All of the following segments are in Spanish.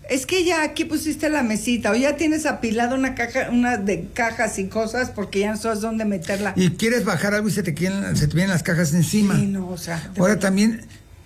Es que ya aquí pusiste la mesita, o ya tienes apilada una de cajas y cosas, porque ya no sabes dónde meterla. Y quieres bajar algo y se te vienen las cajas encima. Sí, no, o sea... Ahora también,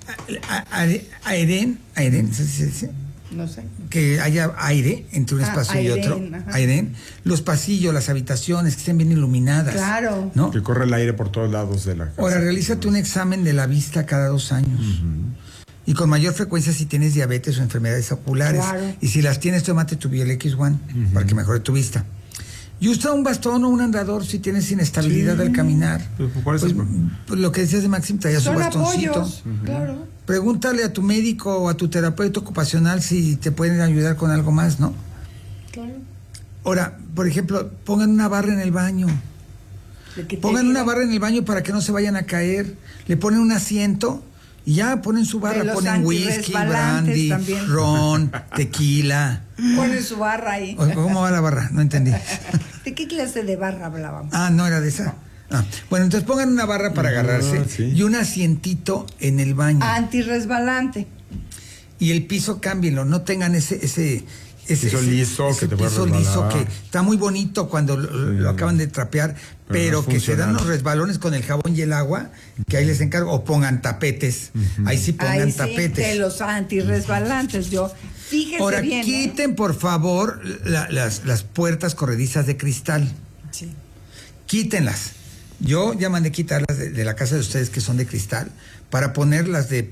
Airén, ¿sí? No sé. Que haya aire entre un espacio y otro. Airén. Los pasillos, las habitaciones, que estén bien iluminadas. Claro. ¿No? Que corre el aire por todos lados de la casa. Ahora, realízate un examen de la vista cada 2 años. Y con mayor frecuencia si tienes diabetes o enfermedades oculares. Claro. Y si las tienes, tómate tu Biol-X1 para que mejore tu vista. Y usa un bastón o un andador si tienes inestabilidad al caminar. ¿Cuál es pues lo que decías de Máximo, traía su bastoncito. Claro. Pregúntale a tu médico o a tu terapeuta ocupacional si te pueden ayudar con algo más, ¿no? Claro. Ahora, por ejemplo, pongan una barra en el baño. Pongan una barra en el baño para que no se vayan a caer. Le ponen un asiento y ya ponen su barra. Ponen whisky, brandy, también. Ron, tequila. Ponen su barra ahí. ¿Cómo va la barra? No entendí. ¿De qué clase de barra hablábamos? Ah, no era de esa. Bueno, entonces pongan una barra para agarrarse y un asientito en el baño. Antirresbalante. Y el piso cámbienlo, no tengan ese piso liso que te puede piso liso que está muy bonito cuando lo acaban de trapear, pero no que se dan los resbalones con el jabón y el agua, que ahí les encargo, o pongan tapetes. Ahí sí pongan tapetes. De los antirresbalantes, fíjense ahora, bien. Quiten, por favor, las puertas corredizas de cristal. Sí. Quítenlas. Yo ya mandé quitarlas de la casa de ustedes que son de cristal para poner las de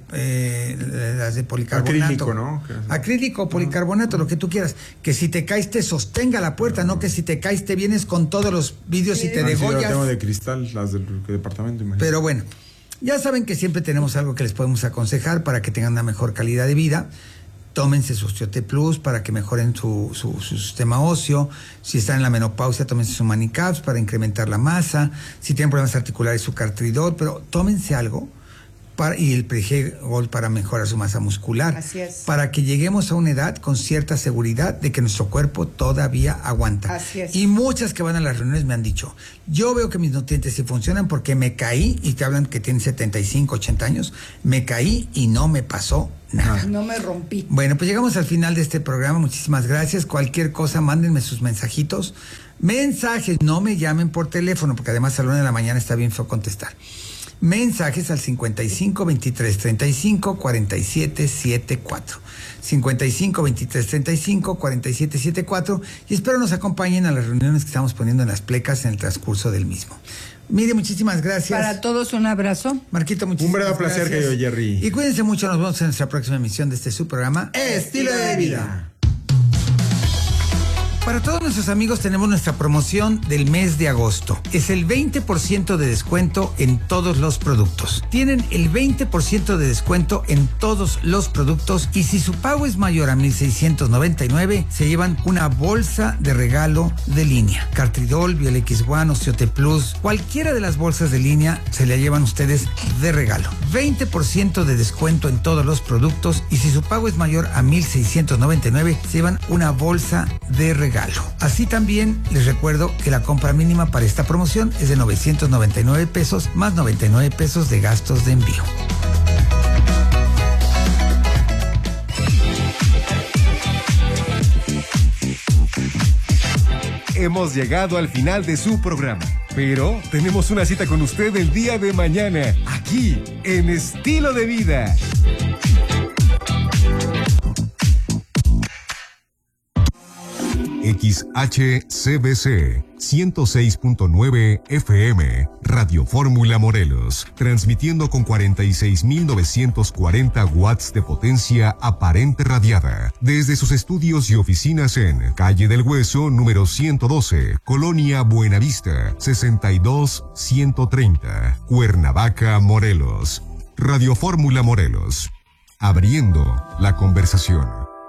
policarbonato. Acrílico, ¿no? Acrílico, policarbonato, lo que tú quieras. Que si te caes te sostenga la puerta, no que si te caes te vienes con todos los vidrios y te degollas. Yo tengo de cristal, las del departamento, imagínate. Pero bueno, ya saben que siempre tenemos algo que les podemos aconsejar para que tengan una mejor calidad de vida. Tómense su Osteote Plus para que mejoren su sistema óseo. Si están en la menopausia, tómense su Manicaps para incrementar la masa. Si tienen problemas articulares, su Cartridol. Pero tómense algo y el Preg Gold para mejorar su masa muscular. Así es. Para que lleguemos a una edad con cierta seguridad de que nuestro cuerpo todavía aguanta. Así es. Y muchas que van a las reuniones me han dicho, yo veo que mis nutrientes sí funcionan porque me caí, y te hablan que tienen 75, 80 años, me caí y no me pasó nada. No me rompí. Bueno, pues llegamos al final de este programa. Muchísimas gracias. Cualquier cosa, mándenme sus mensajitos. Mensajes, no me llamen por teléfono, porque además a la 1 de la mañana está bien feo contestar. Mensajes al 55 23 35 47 74. 55 23 35 47 74. Y espero nos acompañen a las reuniones que estamos poniendo en las plecas en el transcurso del mismo. Mire, muchísimas gracias. Para todos un abrazo. Marquito, muchísimas gracias. Un verdadero placer, querido Jerry. Y cuídense mucho, nos vemos en nuestra próxima emisión de su programa Estilo de Vida. Para todos nuestros amigos tenemos nuestra promoción del mes de agosto. Es el 20% de descuento en todos los productos. Tienen el 20% de descuento en todos los productos y si su pago es mayor a 1,699, se llevan una bolsa de regalo de línea. Cartridol, Biol-X1, Osteote Plus, cualquiera de las bolsas de línea se la llevan ustedes de regalo. 20% de descuento en todos los productos y si su pago es mayor a 1,699, se llevan una bolsa de regalo. Así también les recuerdo que la compra mínima para esta promoción es de 999 pesos más 99 pesos de gastos de envío. Hemos llegado al final de su programa, pero tenemos una cita con usted el día de mañana, aquí en Estilo de Vida. XHCBC 106.9 FM, Radio Fórmula Morelos, transmitiendo con 46.940 watts de potencia aparente radiada, desde sus estudios y oficinas en Calle del Hueso, número 112, Colonia Buenavista, 62130, Cuernavaca, Morelos. Radio Fórmula Morelos, abriendo la conversación.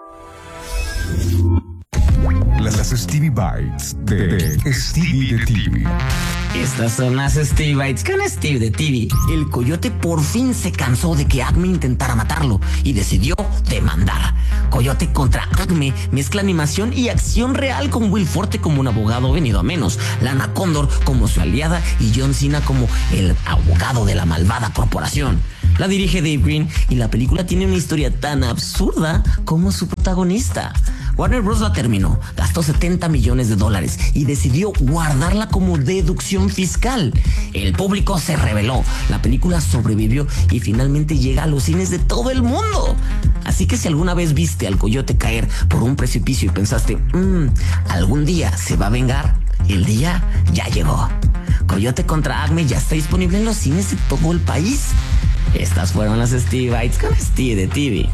Las Stevie Bites de Stevie de TV. Estas son las Stevie Bites con Steve de TV. El coyote por fin se cansó de que Acme intentara matarlo y decidió demandar. Coyote contra Acme mezcla animación y acción real con Will Forte como un abogado venido a menos, Lana Condor como su aliada y John Cena como el abogado de la malvada corporación. La dirige Dave Green y la película tiene una historia tan absurda como su protagonista. Warner Bros. La terminó, gastó $70 millones y decidió guardarla como deducción fiscal. El público se rebeló, la película sobrevivió y finalmente llega a los cines de todo el mundo. Así que si alguna vez viste al coyote caer por un precipicio y pensaste, algún día se va a vengar, el día ya llegó. Coyote contra Acme ya está disponible en los cines de todo el país. Estas fueron las Steve Bites con Steve de TV.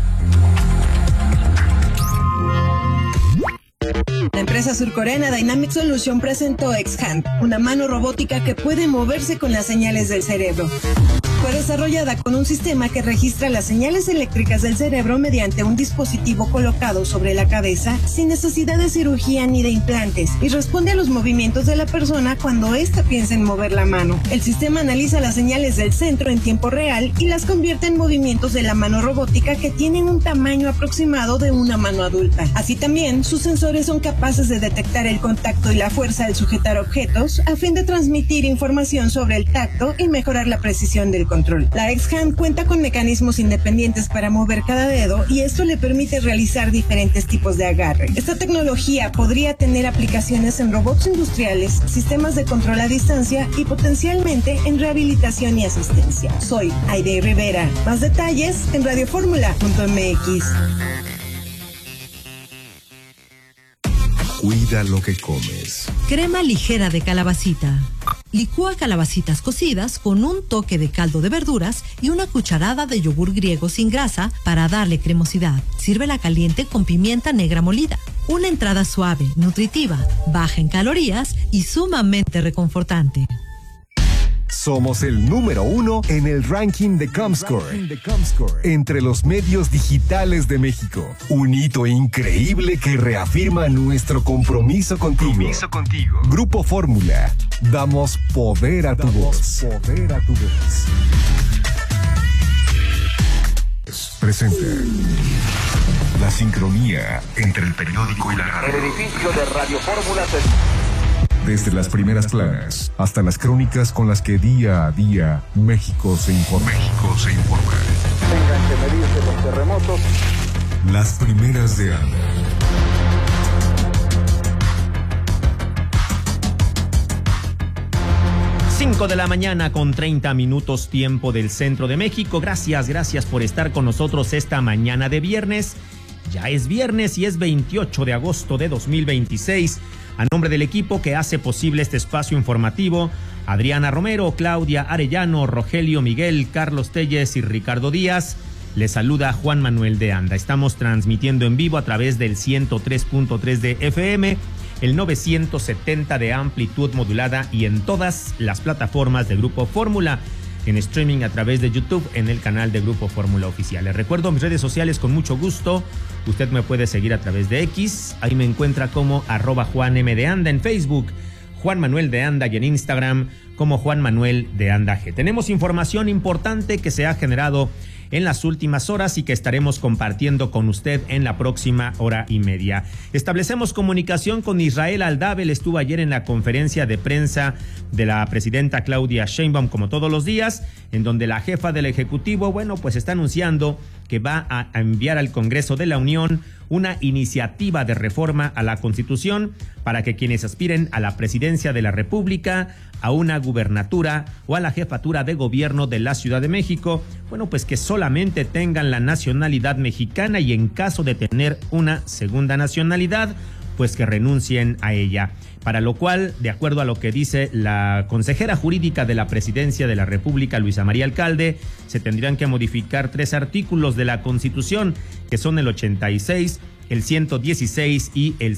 La empresa surcoreana Dynamic Solution presentó X-Hand, una mano robótica que puede moverse con las señales del cerebro. Fue desarrollada con un sistema que registra las señales eléctricas del cerebro mediante un dispositivo colocado sobre la cabeza sin necesidad de cirugía ni de implantes y responde a los movimientos de la persona cuando ésta piensa en mover la mano. El sistema analiza las señales del centro en tiempo real y las convierte en movimientos de la mano robótica que tienen un tamaño aproximado de una mano adulta. Así también, sus sensores son capaces de detectar el contacto y la fuerza al sujetar objetos a fin de transmitir información sobre el tacto y mejorar la precisión del control. La X-Hand cuenta con mecanismos independientes para mover cada dedo y esto le permite realizar diferentes tipos de agarre. Esta tecnología podría tener aplicaciones en robots industriales, sistemas de control a distancia y potencialmente en rehabilitación y asistencia. Soy Aide Rivera. Más detalles en radioformula.mx. Cuida lo que comes. Crema ligera de calabacita. Licúa calabacitas cocidas con un toque de caldo de verduras y una cucharada de yogur griego sin grasa para darle cremosidad. Sírvela caliente con pimienta negra molida. Una entrada suave, nutritiva, baja en calorías y sumamente reconfortante. Somos el número 1 en el ranking de Comscore entre los medios digitales de México. Un hito increíble que reafirma nuestro compromiso contigo. Grupo Fórmula. Damos poder a tu voz. Presenta la sincronía entre el periódico y la radio. El edificio de Radio Fórmula Desde las primeras planas hasta las crónicas con las que día a día México se informa. Tengan que medirse los terremotos. Las primeras de Ana. Cinco de la mañana con 30 minutos tiempo del centro de México. Gracias por estar con nosotros esta mañana de viernes. Ya es viernes y es 28 de agosto de 2026. A nombre del equipo que hace posible este espacio informativo, Adriana Romero, Claudia Arellano, Rogelio Miguel, Carlos Telles y Ricardo Díaz, les saluda Juan Manuel de Anda. Estamos transmitiendo en vivo a través del 103.3 de FM, el 970 de amplitud modulada y en todas las plataformas de Grupo Fórmula, en streaming a través de YouTube en el canal de Grupo Fórmula Oficial. Les recuerdo mis redes sociales con mucho gusto. Usted me puede seguir a través de X, ahí me encuentra como @JuanM de Anda en Facebook, Juan Manuel de Anda y en Instagram como Juan Manuel de Anda G. Tenemos información importante que se ha generado en las últimas horas y que estaremos compartiendo con usted en la próxima hora y media. Establecemos comunicación con Israel Aldab. Él estuvo ayer en la conferencia de prensa de la presidenta Claudia Sheinbaum, como todos los días, en donde la jefa del Ejecutivo, pues está anunciando que va a enviar al Congreso de la Unión una iniciativa de reforma a la Constitución para que quienes aspiren a la presidencia de la República, a una gubernatura o a la jefatura de gobierno de la Ciudad de México, pues que solamente tengan la nacionalidad mexicana y en caso de tener una segunda nacionalidad, pues que renuncien a ella. Para lo cual, de acuerdo a lo que dice la consejera jurídica de la Presidencia de la República, Luisa María Alcalde, se tendrían que modificar 3 artículos de la Constitución, que son el 86, el 116 y el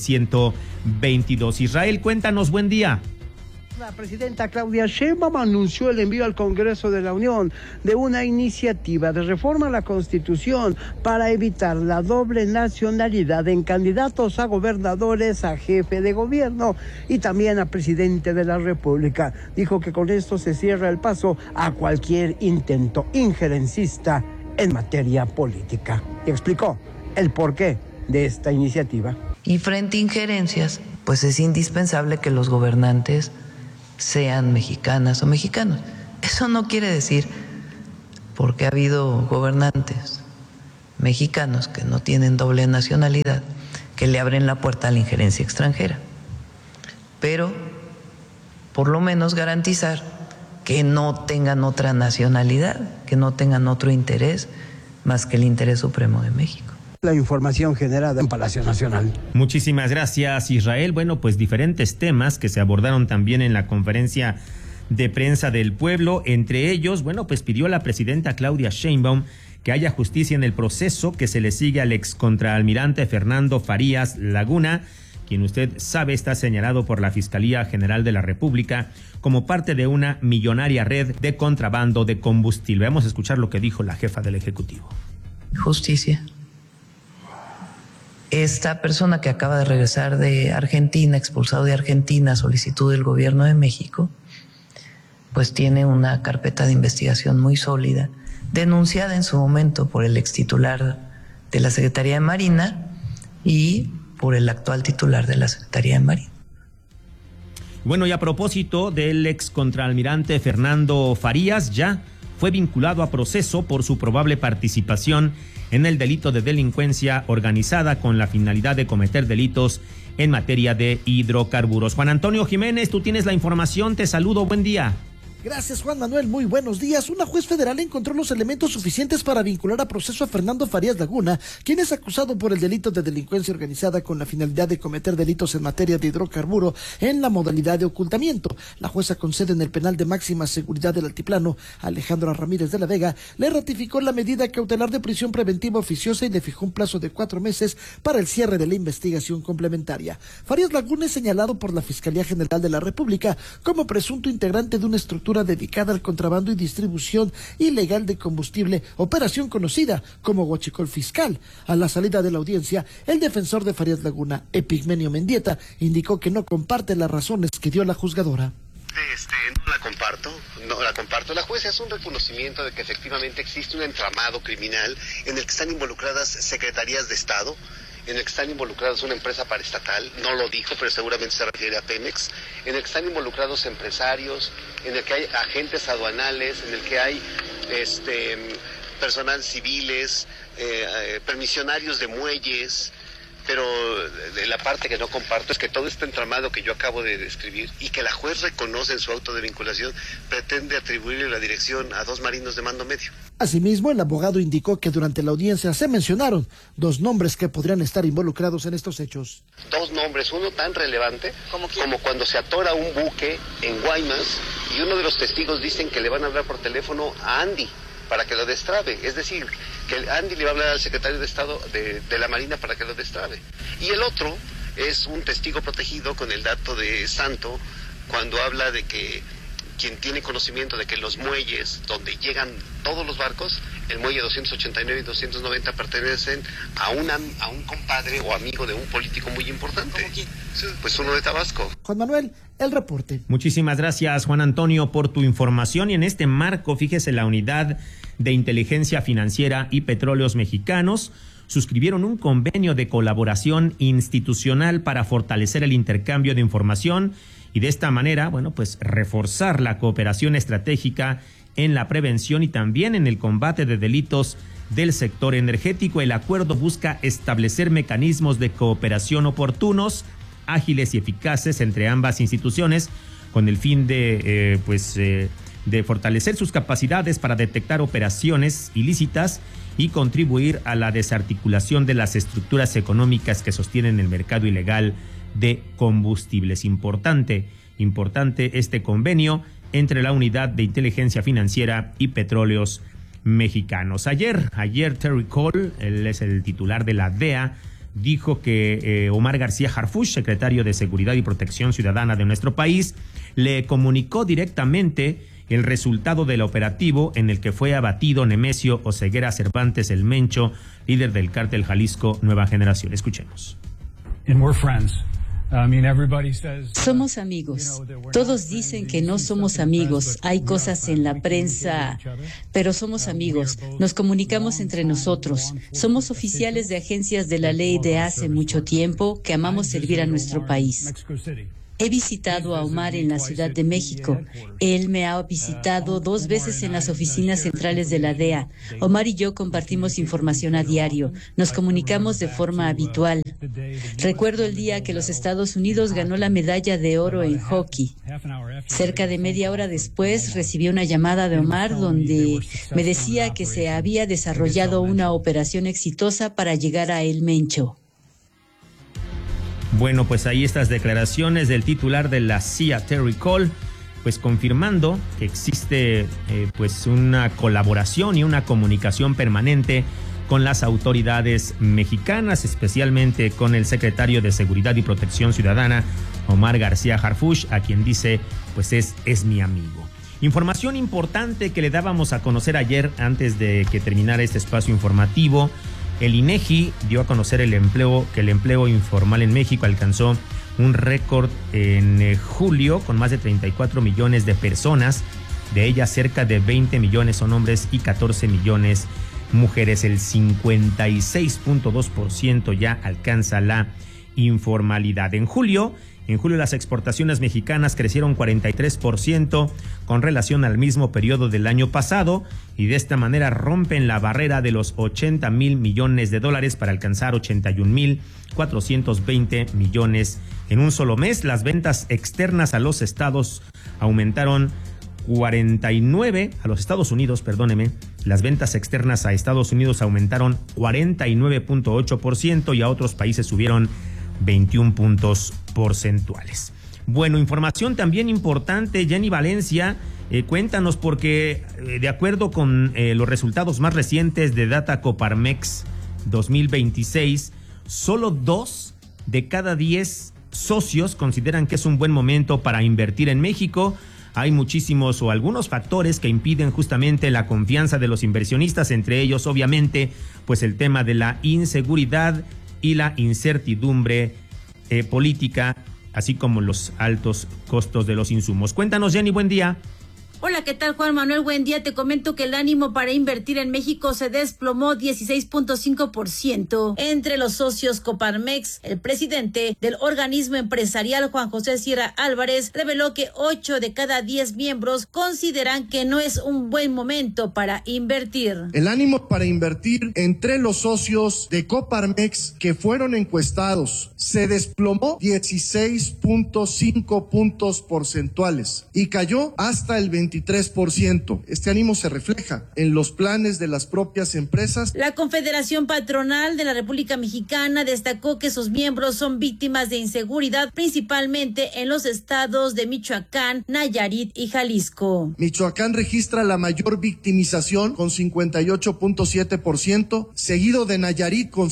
122. Israel, cuéntanos, buen día. La presidenta Claudia Sheinbaum anunció el envío al Congreso de la Unión de una iniciativa de reforma a la Constitución para evitar la doble nacionalidad en candidatos a gobernadores, a jefe de gobierno y también a presidente de la República. Dijo que con esto se cierra el paso a cualquier intento injerencista en materia política. Y explicó el porqué de esta iniciativa. Y frente a injerencias, pues es indispensable que los gobernantes sean mexicanas o mexicanos. Eso no quiere decir porque ha habido gobernantes mexicanos que no tienen doble nacionalidad, que le abren la puerta a la injerencia extranjera. Pero por lo menos garantizar que no tengan otra nacionalidad, que no tengan otro interés más que el interés supremo de México. La información generada en Palacio Nacional. Muchísimas gracias, Israel. Bueno, pues diferentes temas que se abordaron también en la conferencia de prensa del pueblo. Entre ellos, bueno, pues pidió la presidenta Claudia Sheinbaum que haya justicia en el proceso que se le sigue al excontraalmirante Fernando Farías Laguna, quien usted sabe está señalado por la Fiscalía General de la República como parte de una millonaria red de contrabando de combustible. Vamos a escuchar lo que dijo la jefa del Ejecutivo. Justicia. Esta persona que acaba de regresar de Argentina, expulsado de Argentina a solicitud del gobierno de México, pues tiene una carpeta de investigación muy sólida, denunciada en su momento por el extitular de la Secretaría de Marina y por el actual titular de la Secretaría de Marina. Bueno, y a propósito del excontraalmirante Fernando Farías, ya fue vinculado a proceso por su probable participación en el delito de delincuencia organizada con la finalidad de cometer delitos en materia de hidrocarburos. Juan Antonio Jiménez, tú tienes la información, te saludo, buen día. Gracias, Juan Manuel, muy buenos días. Una juez federal encontró los elementos suficientes para vincular a proceso a Fernando Farías Laguna, quien es acusado por el delito de delincuencia organizada con la finalidad de cometer delitos en materia de hidrocarburo en la modalidad de ocultamiento. La jueza con sede en el penal de máxima seguridad del Altiplano, Alejandra Ramírez de la Vega, le ratificó la medida cautelar de prisión preventiva oficiosa y le fijó un plazo de 4 meses para el cierre de la investigación complementaria. Farías Laguna es señalado por la Fiscalía General de la República como presunto integrante de una estructura dedicada al contrabando y distribución ilegal de combustible, operación conocida como huachicol fiscal. A la salida de la audiencia, el defensor de Farías Laguna, Epigmenio Mendieta, indicó que no comparte las razones que dio la juzgadora. No la comparto. La jueza hace un reconocimiento de que efectivamente existe un entramado criminal en el que están involucradas secretarías de Estado, en el que están involucrados una empresa paraestatal, no lo dijo, pero seguramente se refiere a Pemex, en el que están involucrados empresarios, en el que hay agentes aduanales, en el que hay personal civiles, permisionarios de muelles. Pero de la parte que no comparto es que todo este entramado que yo acabo de describir y que la juez reconoce en su auto de vinculación pretende atribuirle la dirección a 2 marinos de mando medio. Asimismo, el abogado indicó que durante la audiencia se mencionaron 2 nombres que podrían estar involucrados en estos hechos. 2 nombres, uno tan relevante como cuando se atora un buque en Guaymas y uno de los testigos dicen que le van a hablar por teléfono a Andy para que lo destrabe, es decir, que Andy le va a hablar al secretario de Estado de la Marina para que lo destrabe. Y el otro es un testigo protegido con el dato de Santo cuando habla de que quien tiene conocimiento de que los muelles donde llegan todos los barcos, el muelle 289 y 290 pertenecen a un compadre o amigo de un político muy importante. ¿Cómo quién? Pues uno de Tabasco. Juan Manuel, el reporte. Muchísimas gracias, Juan Antonio, por tu información. Y en este marco, fíjese, la Unidad de Inteligencia Financiera y Petróleos Mexicanos suscribieron un convenio de colaboración institucional para fortalecer el intercambio de información y de esta manera, bueno, pues reforzar la cooperación estratégica en la prevención y también en el combate de delitos del sector energético. El acuerdo busca establecer mecanismos de cooperación oportunos, ágiles y eficaces entre ambas instituciones con el fin de fortalecer sus capacidades para detectar operaciones ilícitas y contribuir a la desarticulación de las estructuras económicas que sostienen el mercado ilegal de combustibles. Importante este convenio entre la Unidad de Inteligencia Financiera y Petróleos Mexicanos. Ayer Terry Cole, él es el titular de la DEA, dijo que Omar García Harfuch, secretario de Seguridad y Protección Ciudadana de nuestro país, le comunicó directamente el resultado del operativo en el que fue abatido Nemesio Oseguera Cervantes el Mencho, líder del cártel Jalisco Nueva Generación. Escuchemos. Somos amigos. Todos dicen que no somos amigos. Hay cosas en la prensa, pero somos amigos. Nos comunicamos entre nosotros. Somos oficiales de agencias de la ley de hace mucho tiempo que amamos servir a nuestro país. He visitado a Omar en la Ciudad de México. Él me ha visitado 2 veces en las oficinas centrales de la DEA. Omar y yo compartimos información a diario. Nos comunicamos de forma habitual. Recuerdo el día que los Estados Unidos ganó la medalla de oro en hockey. Cerca de media hora después recibí una llamada de Omar donde me decía que se había desarrollado una operación exitosa para llegar a El Mencho. Bueno, pues ahí estas declaraciones del titular de la CIA, Terry Cole, pues confirmando que existe pues una colaboración y una comunicación permanente con las autoridades mexicanas, especialmente con el secretario de Seguridad y Protección Ciudadana, Omar García Harfuch, a quien dice, pues es mi amigo. Información importante que le dábamos a conocer ayer antes de que terminara este espacio informativo. El INEGI dio a conocer que el empleo informal en México alcanzó un récord en julio con más de 34 millones de personas. De ellas, cerca de 20 millones son hombres y 14 millones mujeres. El 56.2% ya alcanza la informalidad. En julio las exportaciones mexicanas crecieron 43% con relación al mismo periodo del año pasado y de esta manera rompen la barrera de los 80 mil millones de dólares para alcanzar 81.420 millones en un solo mes. Las ventas externas a los estados aumentaron 49, a los Estados Unidos, perdóneme, las ventas externas a Estados Unidos aumentaron 49.8% y a otros países subieron 21 puntos porcentuales. Bueno, información también importante, Jenny Valencia, cuéntanos porque de acuerdo con los resultados más recientes de Data Coparmex 2026, solo 2 de cada 10 socios consideran que es un buen momento para invertir en México. Hay muchísimos o algunos factores que impiden justamente la confianza de los inversionistas, entre ellos obviamente pues el tema de la inseguridad y la incertidumbre política, así como los altos costos de los insumos. Cuéntanos, Jenny, buen día. Hola, ¿qué tal, Juan Manuel? Buen día. Te comento que el ánimo para invertir en México se desplomó 16.5%. Entre los socios Coparmex, el presidente del organismo empresarial, Juan José Sierra Álvarez, reveló que 8 de cada 10 miembros consideran que no es un buen momento para invertir. El ánimo para invertir entre los socios de Coparmex que fueron encuestados se desplomó 16.5 puntos porcentuales y cayó hasta el 23%. Este ánimo se refleja en los planes de las propias empresas. La Confederación Patronal de la República Mexicana destacó que sus miembros son víctimas de inseguridad, principalmente en los estados de Michoacán, Nayarit y Jalisco. Michoacán registra la mayor victimización con 58.7%, seguido de Nayarit con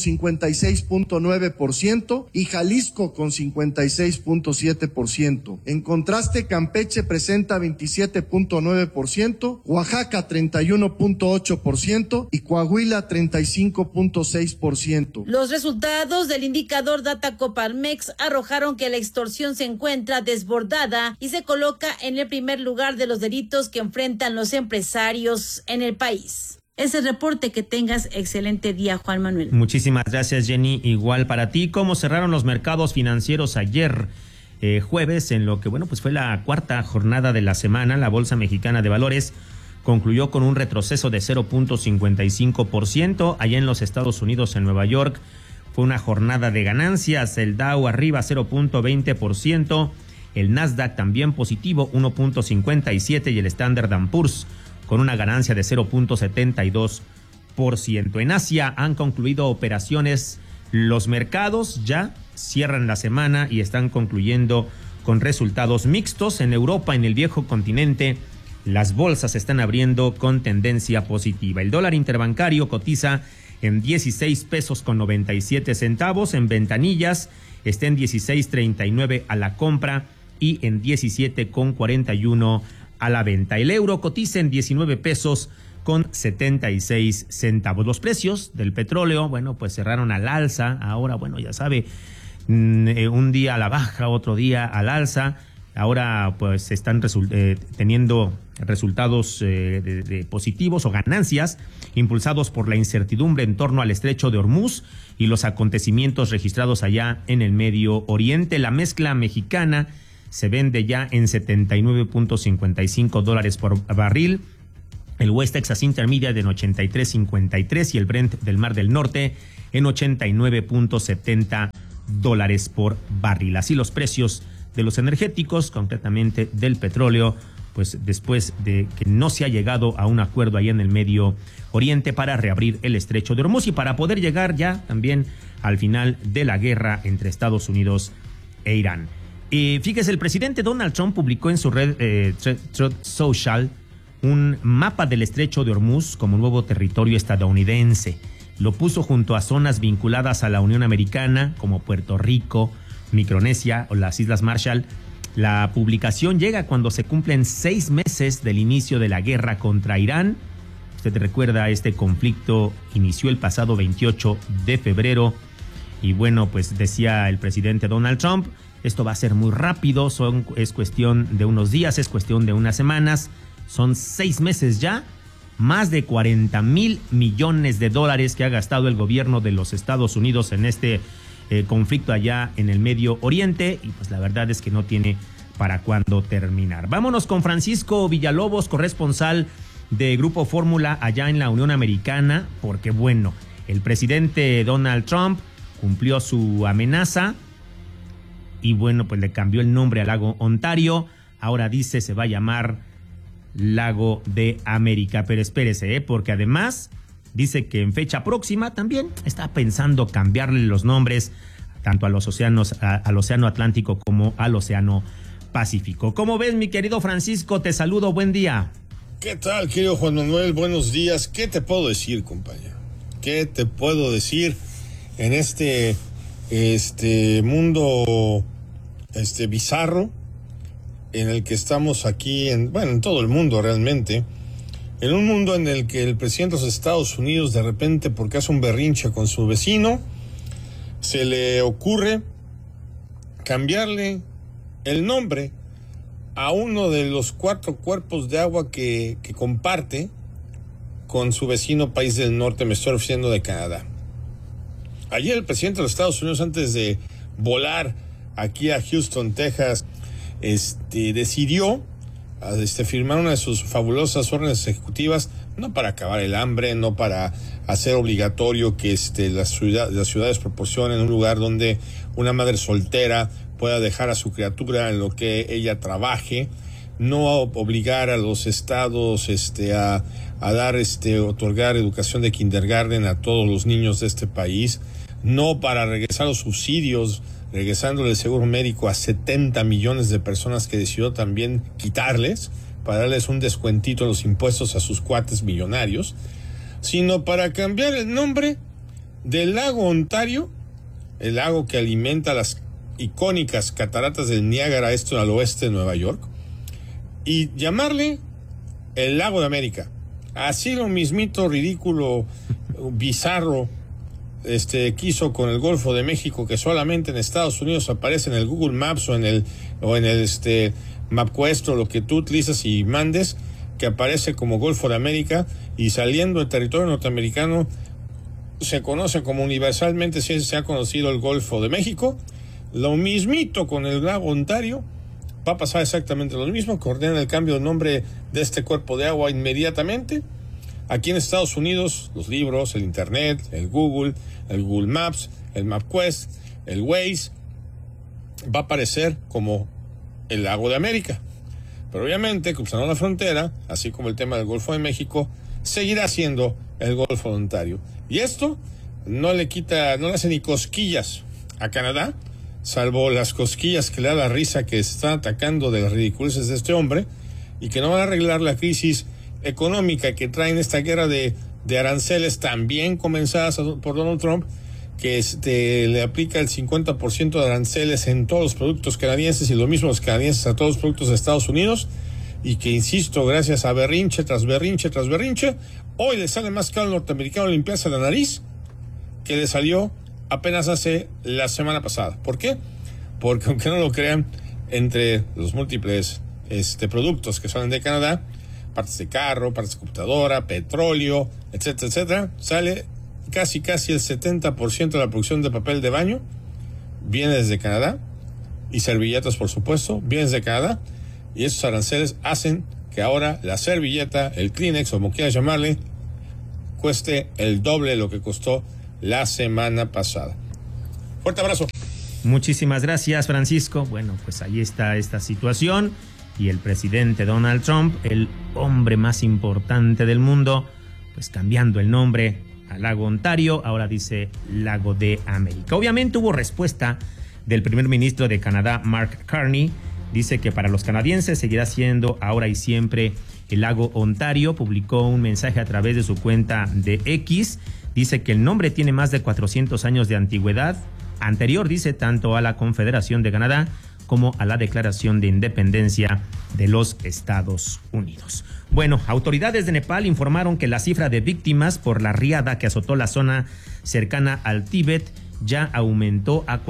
56.9% y Jalisco con 56.7%. En contraste, Campeche presenta 27.9%, Oaxaca 31.8% y Coahuila 35.6%. Los resultados del indicador Data Coparmex arrojaron que la extorsión se encuentra desbordada y se coloca en el primer lugar de los delitos que enfrentan los empresarios en el país. Ese reporte, que tengas excelente día, Juan Manuel. Muchísimas gracias, Jenny. Igual para ti. ¿Cómo cerraron los mercados financieros ayer? Jueves, en lo que pues fue la cuarta jornada de la semana. La Bolsa Mexicana de Valores concluyó con un retroceso de 0.55%. Allá en los Estados Unidos, en Nueva York, fue una jornada de ganancias. El Dow arriba 0.20%, el Nasdaq también positivo 1.57% y el Standard & Poor's con una ganancia de 0.72%. En Asia han concluido operaciones los mercados, ya cierran la semana y están concluyendo con resultados mixtos. En Europa, en el viejo continente, las bolsas están abriendo con tendencia positiva. El dólar interbancario cotiza en 16 pesos con 97 centavos. En ventanillas está en 16.39 a la compra y en 17.41 a la venta. El euro cotiza en 19 pesos con 76 centavos. Los precios del petróleo, pues cerraron al alza. Ahora, ya sabe, un día a la baja, otro día al alza. Ahora, pues están teniendo resultados de positivos o ganancias impulsados por la incertidumbre en torno al estrecho de Hormuz y los acontecimientos registrados allá en el Medio Oriente. La mezcla mexicana se vende ya en $79.55 por barril. El West Texas Intermediate en 83.53 y el Brent del Mar del Norte en $89.70 por barril. Así los precios de los energéticos, concretamente del petróleo, pues después de que no se ha llegado a un acuerdo ahí en el Medio Oriente para reabrir el estrecho de Hormuz y para poder llegar ya también al final de la guerra entre Estados Unidos e Irán. Fíjese, el presidente Donald Trump publicó en su red Truth Social un mapa del estrecho de Hormuz como nuevo territorio estadounidense. Lo puso junto a zonas vinculadas a la Unión Americana como Puerto Rico, Micronesia o las Islas Marshall. La publicación llega cuando se cumplen 6 meses del inicio de la guerra contra Irán. Usted recuerda, este conflicto inició el pasado 28 de febrero. Y bueno, pues decía el presidente Donald Trump, esto va a ser muy rápido, es cuestión de unos días, es cuestión de unas semanas. Son 6 meses ya, más de $40,000 millones que ha gastado el gobierno de los Estados Unidos en este conflicto allá en el Medio Oriente, y pues la verdad es que no tiene para cuándo terminar. Vámonos con Francisco Villalobos, corresponsal de Grupo Fórmula allá en la Unión Americana, porque bueno, el presidente Donald Trump cumplió su amenaza y bueno, pues le cambió el nombre al lago Ontario. Ahora dice se va a llamar Lago de América, pero espérese, porque además dice que en fecha próxima también está pensando cambiarle los nombres tanto a los océanos, al Océano Atlántico como al Océano Pacífico. ¿Cómo ves, mi querido Francisco? Te saludo, buen día. ¿Qué tal, querido Juan Manuel? Buenos días. ¿Qué te puedo decir, compañero? ¿Qué te puedo decir en este mundo bizarro en el que estamos aquí, en todo el mundo realmente? En un mundo en el que el presidente de los Estados Unidos de repente, porque hace un berrinche con su vecino, se le ocurre cambiarle el nombre a uno de los 4 cuerpos de agua que comparte con su vecino país del norte, me estoy refiriendo de Canadá. Ayer el presidente de los Estados Unidos, antes de volar aquí a Houston, Texas, decidió firmar una de sus fabulosas órdenes ejecutivas, no para acabar el hambre, no para hacer obligatorio que las ciudades proporcionen un lugar donde una madre soltera pueda dejar a su criatura en lo que ella trabaje, no obligar a los estados a dar otorgar educación de kindergarten a todos los niños de este país, no para regresar los subsidios, regresándole el seguro médico a 70 millones de personas que decidió también quitarles, para darles un descuentito en los impuestos a sus cuates millonarios, sino para cambiar el nombre del lago Ontario, el lago que alimenta las icónicas cataratas del Niágara, esto al oeste de Nueva York, y llamarle el Lago de América. Así lo mismito, ridículo, bizarro, quiso con el Golfo de México, que solamente en Estados Unidos aparece en el Google Maps o en el MapQuest o lo que tú utilizas y mandes, que aparece como Golfo de América, y saliendo del territorio norteamericano se conoce como universalmente se ha conocido el Golfo de México. Lo mismito con el lago Ontario, va a pasar exactamente lo mismo, que ordena el cambio de nombre de este cuerpo de agua inmediatamente. Aquí en Estados Unidos, los libros, el internet, el Google Maps, el MapQuest, el Waze, va a aparecer como el Lago de América. Pero obviamente, cruzando la frontera, así como el tema del Golfo de México, seguirá siendo el Golfo de Ontario. Y esto no le hace ni cosquillas a Canadá, salvo las cosquillas que le da la risa que está atacando de las ridiculeces de este hombre, y que no van a arreglar la crisis económica que traen esta guerra de aranceles también comenzadas por Donald Trump, que le aplica el 50% de aranceles en todos los productos canadienses y lo mismo los canadienses a todos los productos de Estados Unidos, y que, insisto, gracias a berrinche tras berrinche tras berrinche, hoy le sale más caro al norteamericano limpiarse la nariz que le salió apenas hace la semana pasada. ¿Por qué? Porque, aunque no lo crean, entre los múltiples productos que salen de Canadá, partes de carro, partes de computadora, petróleo, etcétera, etcétera, sale casi el 70% de la producción de papel de baño viene desde Canadá, y servilletas, por supuesto, bienes de Canadá, y esos aranceles hacen que ahora la servilleta, el Kleenex, como quieras llamarle, cueste el doble de lo que costó la semana pasada. Fuerte abrazo. Muchísimas gracias, Francisco. Bueno, pues ahí está esta situación y el presidente Donald Trump, el hombre más importante del mundo, pues cambiando el nombre a Lago Ontario, ahora dice Lago de América. Obviamente hubo respuesta del primer ministro de Canadá, Mark Carney. Dice que para los canadienses seguirá siendo ahora y siempre el Lago Ontario. Publicó un mensaje a través de su cuenta de X. Dice que el nombre tiene más de 400 años de antigüedad. Anterior, dice, tanto a la Confederación de Canadá como a la Declaración de Independencia de los Estados Unidos. Bueno, autoridades de Nepal informaron que la cifra de víctimas por la riada que azotó la zona cercana al Tíbet ya aumentó a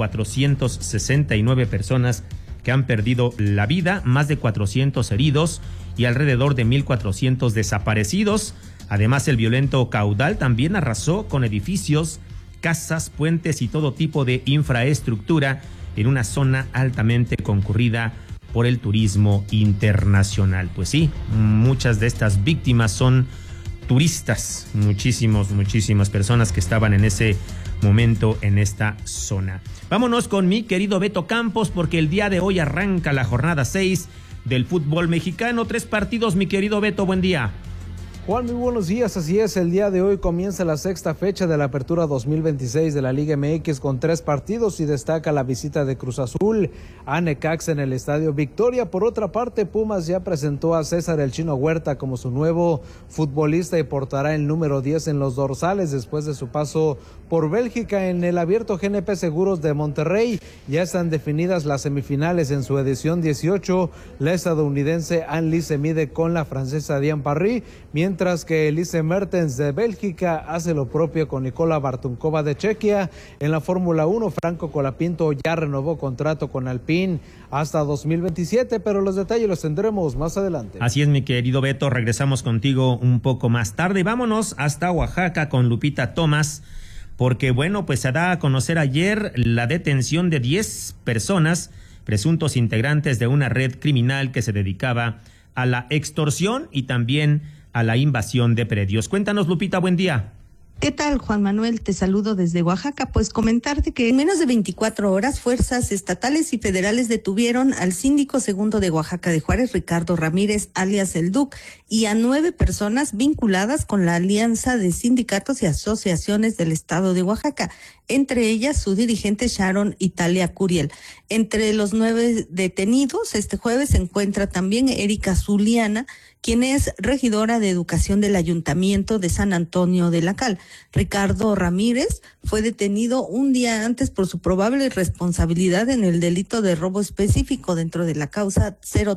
469 personas que han perdido la vida, más de 400 heridos y alrededor de 1,400 desaparecidos. Además, el violento caudal también arrasó con edificios, casas, puentes y todo tipo de infraestructura en una zona altamente concurrida por el turismo internacional. Pues sí, muchas de estas víctimas son turistas, muchísimas personas que estaban en ese momento en esta zona. Vámonos con mi querido Beto Campos, porque el día de hoy arranca la jornada 6 del fútbol mexicano. 3 partidos, mi querido Beto, buen día. Juan, muy buenos días, así es, el día de hoy comienza la sexta fecha de la apertura 2026 de la Liga MX con 3 partidos y destaca la visita de Cruz Azul a Necaxa en el Estadio Victoria. Por otra parte, Pumas ya presentó a César el Chino Huerta como su nuevo futbolista y portará el número 10 en los dorsales después de su paso por Bélgica. En el Abierto GNP Seguros de Monterrey ya están definidas las semifinales en su edición 18. La estadounidense Anne Lee se mide con la francesa Diane Parry, mientras que Elise Mertens de Bélgica hace lo propio con Nikola Bartunkova de Chequia. En la Fórmula 1, Franco Colapinto ya renovó contrato con Alpine hasta 2027, pero los detalles los tendremos más adelante. Así es, mi querido Beto, regresamos contigo un poco más tarde. Vámonos hasta Oaxaca con Lupita Thomas, porque bueno, pues se da a conocer ayer la detención de 10 personas, presuntos integrantes de una red criminal que se dedicaba a la extorsión y también a la invasión de predios. Cuéntanos, Lupita, buen día. ¿Qué tal, Juan Manuel? Te saludo desde Oaxaca. Pues comentarte que en menos de 24 horas, fuerzas estatales y federales detuvieron al síndico segundo de Oaxaca de Juárez, Ricardo Ramírez, alias El Duc, y a 9 personas vinculadas con la Alianza de Sindicatos y Asociaciones del Estado de Oaxaca, entre ellas su dirigente Sharon Italia Curiel. Entre los 9 detenidos, este jueves se encuentra también Erika Zuliana, quien es regidora de Educación del Ayuntamiento de San Antonio de la Cal. Ricardo Ramírez fue detenido un día antes por su probable responsabilidad en el delito de robo específico dentro de la causa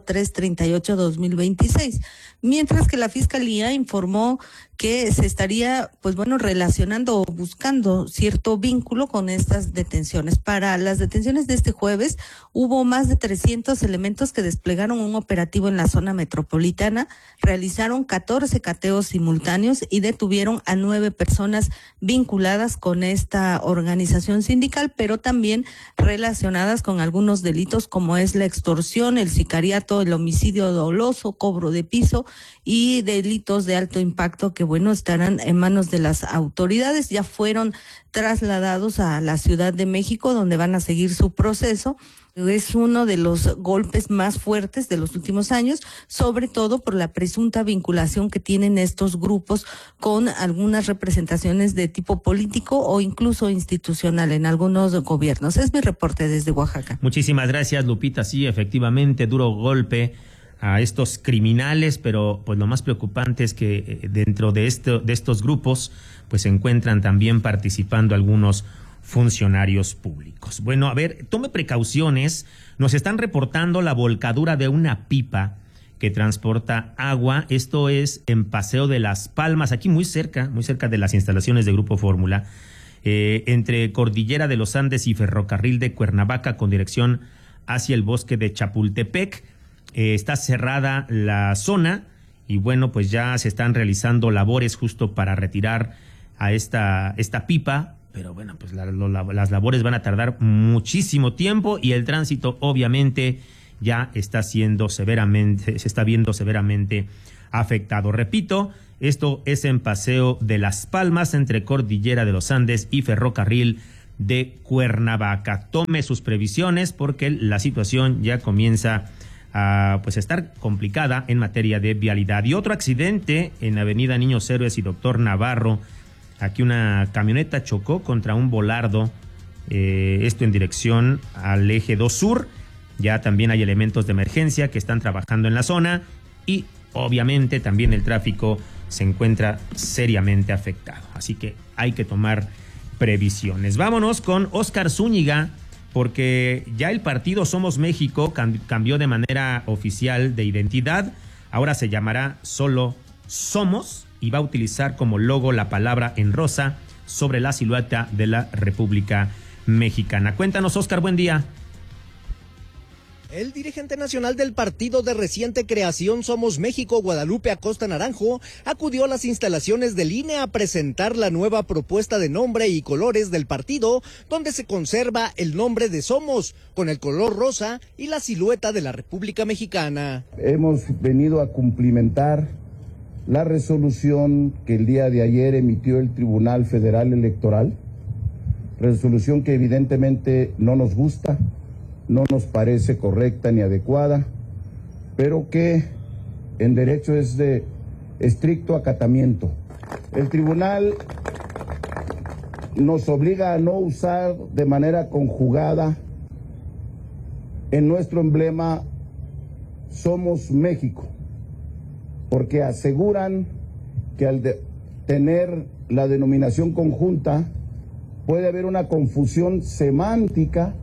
0338-2026, mientras que la Fiscalía informó que se estaría, relacionando o buscando cierto vínculo con estas detenciones. Para las detenciones de este jueves, hubo más de 300 elementos que desplegaron un operativo en la zona metropolitana, realizaron 14 cateos simultáneos y detuvieron a 9 personas vinculadas con esta organización sindical, pero también relacionadas con algunos delitos como es la extorsión, el sicariato, el homicidio doloso, cobro de piso y delitos de alto impacto que estarán en manos de las autoridades. Ya fueron trasladados a la Ciudad de México, donde van a seguir su proceso. Es uno de los golpes más fuertes de los últimos años, sobre todo por la presunta vinculación que tienen estos grupos con algunas representaciones de tipo político o incluso institucional en algunos gobiernos. Es mi reporte desde Oaxaca. Muchísimas gracias, Lupita. Sí, efectivamente, duro golpe a estos criminales, pero pues lo más preocupante es que dentro de estos grupos pues se encuentran también participando algunos funcionarios públicos. Bueno, a ver, tome precauciones. Nos están reportando la volcadura de una pipa que transporta agua. Esto es en Paseo de las Palmas, aquí muy cerca de las instalaciones de Grupo Fórmula, entre Cordillera de los Andes y Ferrocarril de Cuernavaca con dirección hacia el bosque de Chapultepec. Está cerrada la zona y bueno, pues ya se están realizando labores justo para retirar a esta pipa pero bueno, pues las labores van a tardar muchísimo tiempo y el tránsito obviamente ya se está viendo severamente afectado. Repito, esto es en Paseo de Las Palmas, entre Cordillera de los Andes y Ferrocarril de Cuernavaca. Tome sus previsiones porque la situación ya comienza a estar complicada en materia de vialidad. Y otro accidente en Avenida Niños Héroes y Doctor Navarro. Aquí una camioneta chocó contra un volardo, esto en dirección al eje 2 Sur. Ya también hay elementos de emergencia que están trabajando en la zona y obviamente también el tráfico se encuentra seriamente afectado. Así que hay que tomar previsiones. Vámonos con Óscar Zúñiga, porque ya el partido Somos México cambió de manera oficial de identidad. Ahora se llamará solo Somos y va a utilizar como logo la palabra en rosa sobre la silueta de la República Mexicana. Cuéntanos, Óscar, buen día. El dirigente nacional del partido de reciente creación Somos México, Guadalupe Acosta Naranjo, acudió a las instalaciones del INE a presentar la nueva propuesta de nombre y colores del partido, donde se conserva el nombre de Somos, con el color rosa y la silueta de la República Mexicana. Hemos venido a cumplimentar la resolución que el día de ayer emitió el Tribunal Federal Electoral, resolución que evidentemente no nos gusta, no nos parece correcta ni adecuada, pero que en derecho es de estricto acatamiento. El tribunal nos obliga a no usar de manera conjugada en nuestro emblema Somos México, porque aseguran que al tener la denominación conjunta puede haber una confusión semántica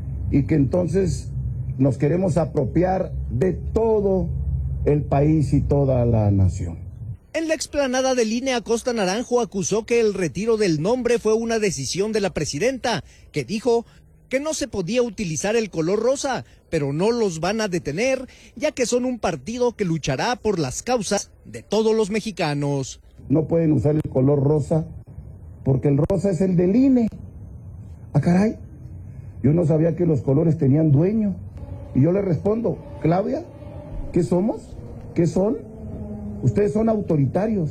y que entonces nos queremos apropiar de todo el país y toda la nación. En la explanada del INE, Acosta Naranjo acusó que el retiro del nombre fue una decisión de la presidenta, que dijo que no se podía utilizar el color rosa, pero no los van a detener, ya que son un partido que luchará por las causas de todos los mexicanos. No pueden usar el color rosa, porque el rosa es el del INE. ¡Ah, caray! Yo no sabía que los colores tenían dueño. Y yo le respondo, Claudia, ¿qué somos? ¿Qué son? Ustedes son autoritarios.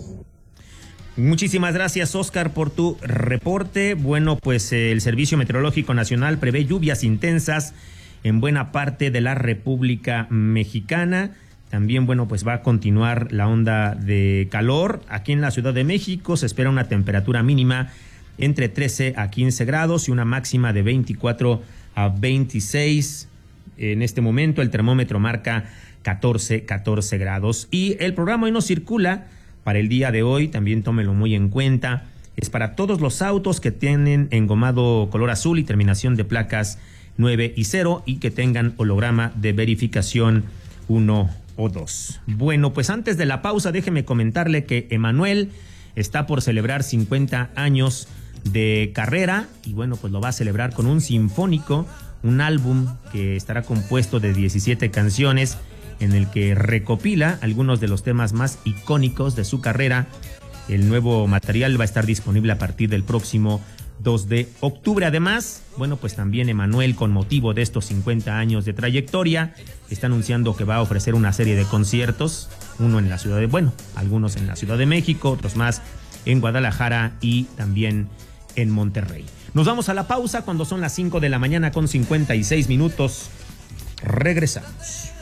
Muchísimas gracias, Óscar, por tu reporte. Bueno, pues el Servicio Meteorológico Nacional prevé lluvias intensas en buena parte de la República Mexicana. También, bueno, pues va a continuar la onda de calor. Aquí en la Ciudad de México se espera una temperatura mínima entre 13 a 15 grados y una máxima de 24 a 26. En este momento el termómetro marca 14 grados. Y el programa Hoy No Circula para el día de hoy, también tómenlo muy en cuenta, es para todos los autos que tienen engomado color azul y terminación de placas 9 y 0 y que tengan holograma de verificación 1 o 2. Bueno, pues antes de la pausa, déjeme comentarle que Emanuel está por celebrar 50 años de carrera y bueno, pues lo va a celebrar con un sinfónico, un álbum que estará compuesto de 17 canciones en el que recopila algunos de los temas más icónicos de su carrera. El nuevo material va a estar disponible a partir del próximo 2 de octubre. Además, bueno, pues también Emanuel, con motivo de estos 50 años de trayectoria, está anunciando que va a ofrecer una serie de conciertos, uno en la ciudad de, bueno, algunos en la Ciudad de México, otros más en Guadalajara y también en Monterrey. Nos vamos a la pausa cuando son las 5 de la mañana con 56 minutos. Regresamos.